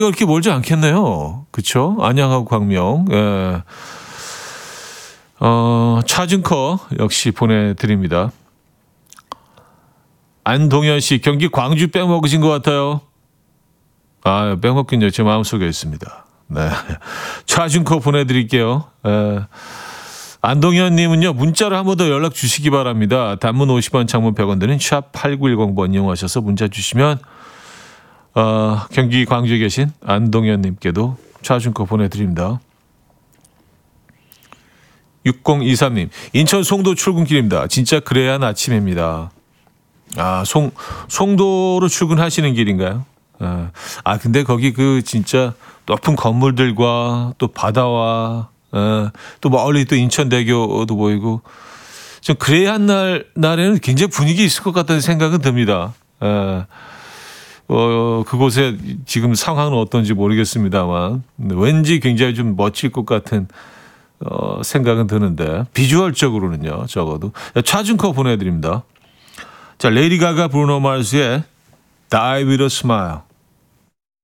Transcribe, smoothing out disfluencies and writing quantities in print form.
그렇게 멀지 않겠네요. 그렇죠? 안양하고 광명. 예. 차준커 역시 보내드립니다. 안동현 씨, 경기 광주 빼먹으신 것 같아요. 아, 빼먹긴요. 제 마음속에 있습니다. 네. 차준커 보내드릴게요. 안동현님은요, 문자로 한 번 더 연락 주시기 바랍니다. 단문 50원, 장문 100원 드는 샵 8910번 이용하셔서 문자 주시면, 경기 광주에 계신 안동현님께도 차준커 보내드립니다. 6023님, 인천 송도 출근길입니다. 진짜 그래야 아침입니다. 아, 송도로 출근하시는 길인가요? 근데 거기 그 진짜 높은 건물들과 또 바다와 또 멀리 또 인천대교도 보이고 좀 그래야 한 날에는 굉장히 분위기 있을 것 같다는 생각은 듭니다. 그곳에 지금 상황은 어떤지 모르겠습니다만 왠지 굉장히 좀 멋질 것 같은 생각은 드는데 비주얼적으로는요. 적어도 차준커 보내드립니다. 자, 레이디 가가 브루노 마스의 Die With A Smile.